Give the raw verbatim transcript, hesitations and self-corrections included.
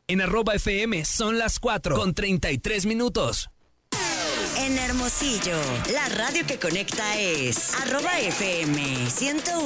En arroba F M son las cuatro con treinta y tres minutos. En Hermosillo, la radio que conecta es arroba F M ciento uno.